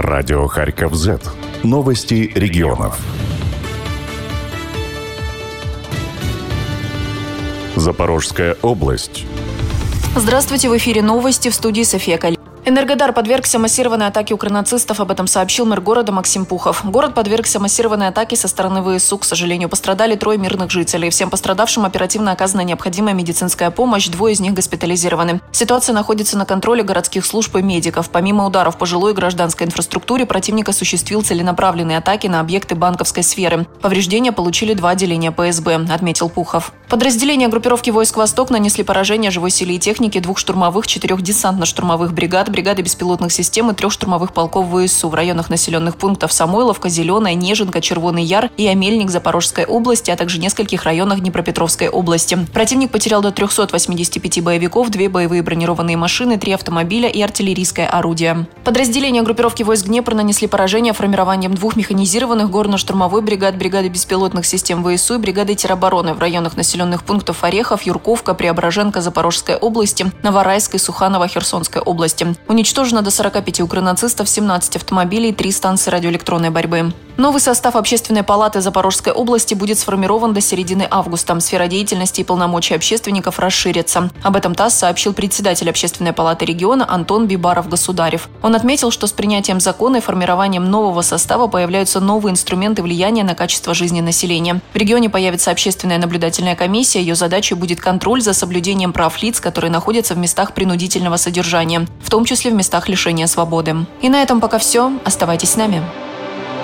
Радио Харьков Z. Новости регионов. Запорожская область. Здравствуйте, в эфире новости, в студии София Калинина. Энергодар подвергся массированной атаке укрнацистов, об этом сообщил мэр города Максим Пухов. Город подвергся массированной атаке со стороны ВСУ. К сожалению, пострадали 3 мирных жителей. Всем пострадавшим оперативно оказана необходимая медицинская помощь, 2 из них госпитализированы. Ситуация находится на контроле городских служб и медиков. Помимо ударов по жилой и гражданской инфраструктуре, противник осуществил целенаправленные атаки на объекты банковской сферы. Повреждения получили 2 отделения ПСБ, отметил Пухов. Подразделения группировки войск «Восток» нанесли поражение живой силе и технике 2 штурмовых, 4 десантно-штурмовых бригад, бригады беспилотных систем и 3 штурмовых полков ВСУ в районах населенных пунктов Самойловка, Зеленая, Нежинка, Червоный Яр и Амельник Запорожской области, а также нескольких районах Днепропетровской области. Противник потерял до 385 боевиков, 2 боевые бронированные машины, 3 автомобиля и артиллерийское орудие. Подразделения группировки войск Днепр нанесли поражение формированием 2 механизированных горно-штурмовой бригад, бригады беспилотных систем ВСУ и бригады теробороны в районах населенных пунктов Орехов, Юрковка, Преображенка Запорожской области, Новорайской, Суханово, Херсонской области. Уничтожено до 45 укрнацистов, 17 автомобилей, 3 станции радиоэлектронной борьбы. Новый состав Общественной палаты Запорожской области будет сформирован до середины августа. Сфера деятельности и полномочий общественников расширится. Об этом ТАСС сообщил председатель Общественной палаты региона Антон Бибаров-Государев. Он отметил, что с принятием закона и формированием нового состава появляются новые инструменты влияния на качество жизни населения. В регионе появится общественная наблюдательная комиссия. Ее задачей будет контроль за соблюдением прав лиц, которые находятся в местах принудительного содержания, в том числе в местах лишения свободы. И на этом пока все. Оставайтесь с нами.